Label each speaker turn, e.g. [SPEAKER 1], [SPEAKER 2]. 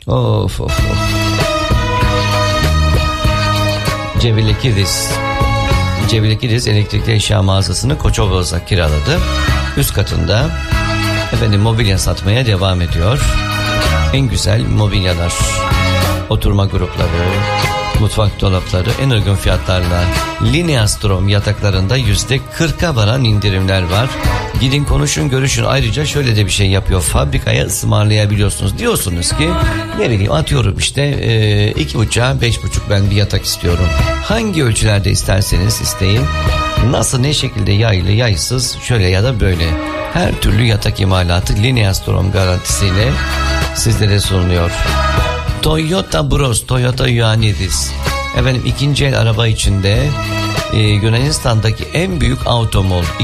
[SPEAKER 1] Of of of. Cevlekidiz elektrikli eşya mağazasını Koçova'da kiraladı. Üst katında mobilya satmaya devam ediyor. En güzel mobilyalar, oturma grupları, mutfak dolapları en uygun fiyatlarla Lineastrom yataklarında %40'a varan indirimler var. Gidin konuşun görüşün. Ayrıca şöyle de bir şey yapıyor, fabrikaya ısmarlayabiliyorsunuz. Diyorsunuz ki ne bileyim atıyorum işte 2,5'a 5,5 ben bir yatak istiyorum. Hangi ölçülerde isterseniz isteyin. Nasıl ne şekilde yaylı yaysız şöyle ya da böyle. Her türlü yatak imalatı Lineastrom garantisiyle sizlere sunuluyor. Toyota Bros, Toyota Ioannidis. İkinci el araba içinde Yunanistan'daki en büyük automol.